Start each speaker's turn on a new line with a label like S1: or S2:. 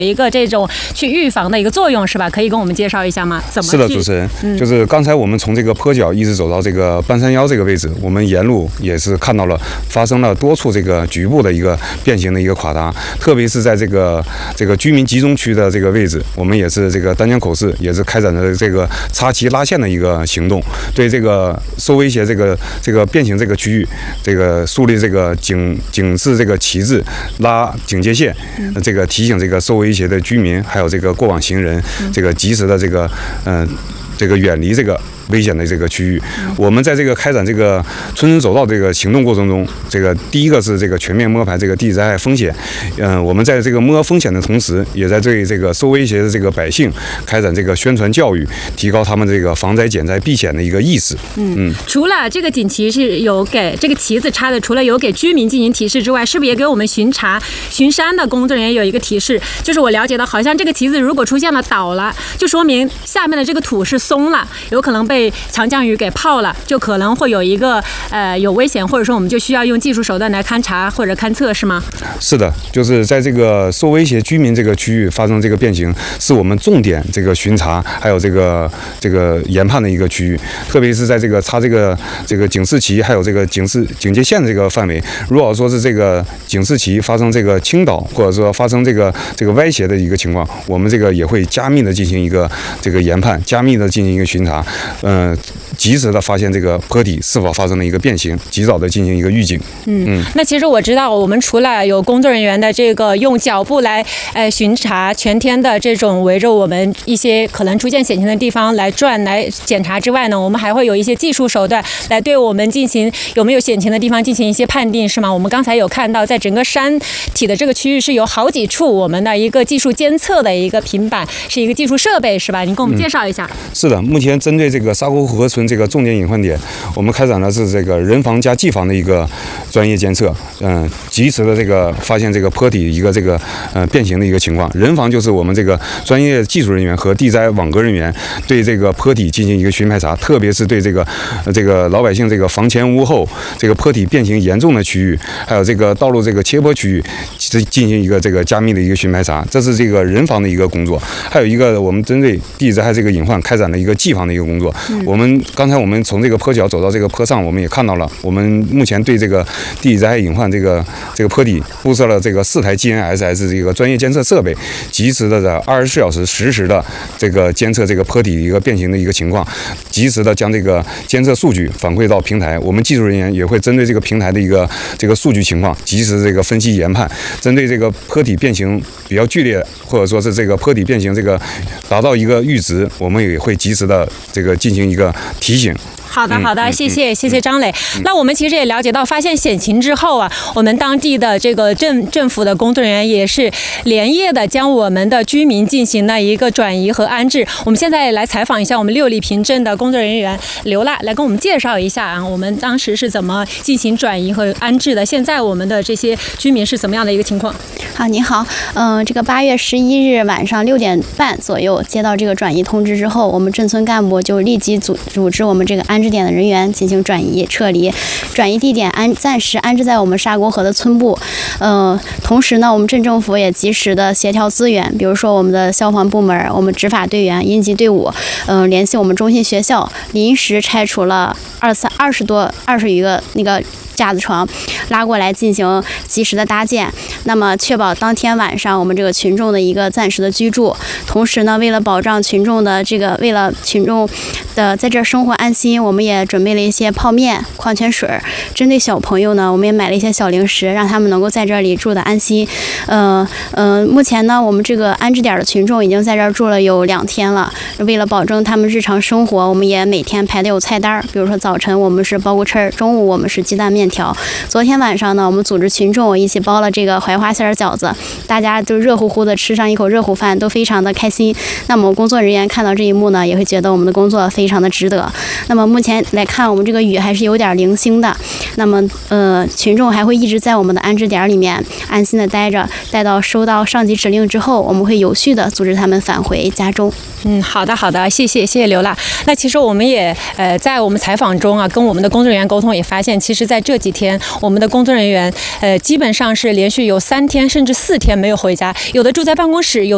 S1: 一个这种去预防的一个作用，是吧？可以跟我们介绍一下吗？怎么
S2: 是的，主持人，就是刚才我们从这个坡脚一直走到这个半山腰这个位置，我们沿路也是看到了发生了多处这个局部的一个变形的一个垮塌，特别是在这个居民集中区的这个位置，我们也是这个丹江口市也是开展了这个插旗拉线的一个行动，对这个受威胁这个变形这个区域，这个树立这个警示这个旗帜，拉警戒线，这个提醒这个受威胁的居民，还有这个过往行人，这个及时的这个远离这个危险的这个区域。我们在这个开展这个村村走道这个行动过程中，这个第一个是这个全面摸排这个地质灾害风险。我们在这个摸风险的同时，也在对这个受威胁的这个百姓开展这个宣传教育，提高他们这个防灾减灾避险的一个意识。
S1: 除了这个锦旗是有给这个旗子插的，除了有给居民进行提示之外，是不是也给我们巡山的工作人员有一个提示？就是我了解到，好像这个旗子如果出现了倒了，就说明下面的这个土是松了，有可能被强降雨给泡了，就可能会有一个有危险，或者说我们就需要用技术手段来勘察或者勘测，是吗？
S2: 是的，就是在这个受威胁居民这个区域发生这个变形，是我们重点这个巡查还有这个研判的一个区域，特别是在这个插这个警示旗还有这个警戒线的这个范围，如果说是这个警示旗发生这个倾倒或者说发生这个歪斜的一个情况，我们这个也会加密的进行一个这个研判，加密的进行一个巡查，及时的发现这个坡体是否发生了一个变形，及早的进行一个预警。
S1: 那其实我知道，我们除了有工作人员的这个用脚步来巡查全天的这种围着我们一些可能出现险情的地方来转来检查之外呢，我们还会有一些技术手段来对我们进行有没有险情的地方进行一些判定，是吗？我们刚才有看到，在整个山体的这个区域是有好几处我们的一个技术监测的一个平板，是一个技术设备，是吧？您给我们介绍一下。
S2: 是的，目前针对这个沙沟湖河村这个重点隐患点，我们开展的是这个人防加技防的一个专业监测，及时的这个发现这个坡体一个这个变形的一个情况。人防就是我们这个专业技术人员和地灾网格人员对这个坡体进行一个巡排查，特别是对这个老百姓这个房前屋后这个坡体变形严重的区域，还有这个道路这个切坡区域进行一个这个加密的一个巡排查，这是这个人防的一个工作。还有一个我们针对地质灾害这个隐患开展了一个技防的一个工作。刚才我们从这个坡脚走到这个坡上，我们也看到了，我们目前对这个地质灾害隐患这个坡体布设了这个4台 GNSS 这个专业监测设备，及时的在24小时实时的这个监测这个坡体一个变形的一个情况，及时的将这个监测数据反馈到平台。我们技术人员也会针对这个平台的一个这个数据情况，及时这个分析研判，针对这个坡体变形比较剧烈，或者说是这个坡体变形这个达到一个阈值，我们也会及时的这个进行一个提醒。
S1: 好的，谢谢张磊。那我们其实也了解到，发现险情之后啊，我们当地的这个政府的工作人员也是连夜的将我们的居民进行了一个转移和安置。我们现在来采访一下我们六里坪镇的工作人员刘娜，来跟我们介绍一下啊，我们当时是怎么进行转移和安置的？现在我们的这些居民是怎么样的一个情况？
S3: 好，您好，这个8月11日晚上6点半左右接到这个转移通知之后，我们镇村干部就立即组织我们这个安置点的人员进行转移撤离，转移地点暂时安置在我们沙沟河的村部。同时呢，我们镇政府也及时的协调资源，比如说我们的消防部门、我们执法队员、应急队伍，联系我们中心学校，临时拆除了20余个那个架子床拉过来进行及时的搭建，那么确保当天晚上我们这个群众的一个暂时的居住。同时呢，为了保障群众的为了群众的在这儿生活安心，我们也准备了一些泡面、矿泉水。针对小朋友呢，我们也买了一些小零食，让他们能够在这里住的安心。目前呢，我们这个安置点的群众已经在这儿住了有2天了。为了保证他们日常生活，我们也每天排的有菜单，比如说早晨我们是包谷碴，中午我们是鸡蛋面条。昨天晚上呢，我们组织群众一起包了这个槐花馅饺子，大家都热乎乎的吃上一口热乎饭，都非常的开心。那么工作人员看到这一幕呢，也会觉得我们的工作非常的值得。那么目前来看，我们这个雨还是有点零星的。那么群众还会一直在我们的安置点里面安心的待着，待到收到上级指令之后，我们会有序的组织他们返回家中。
S1: 好的，谢谢刘娜。那其实我们也在我们采访中啊，跟我们的工作人员沟通，也发现，其实在这几天，我们的工作人员基本上是连续有3天甚至4天没有回家，有的住在办公室，有